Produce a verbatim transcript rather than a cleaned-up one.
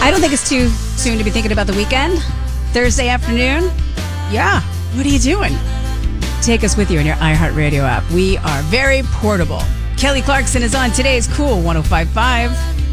I don't think it's too soon to be thinking about the weekend. Thursday afternoon? Yeah. What are you doing? Take us with you in your iHeartRadio app. We are very portable. Kelly Clarkson is on today's Cool one oh five point five.